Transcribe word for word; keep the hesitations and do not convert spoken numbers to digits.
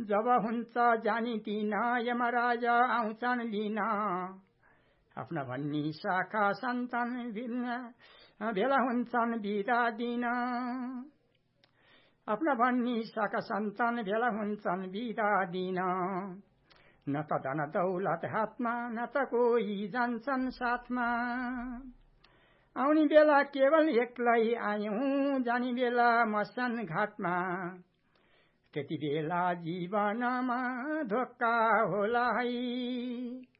जब हुन्छ जानी दिन यमराज आउँछन् लिन आफ्ना भन्ने शाखा सन्तान भेला हुन्छन् बिदा दिन आफ्ना भन्ने शाखा सन्तान भेला हुन्छन् बिदा दिन न त धन दौलत हातमा न त कोही जान्छन् साथमा आउने बेला केवल एक्लै आयौं जाने बेला मसान घाटमा त्यति बेला जीवनमा धोका होला है।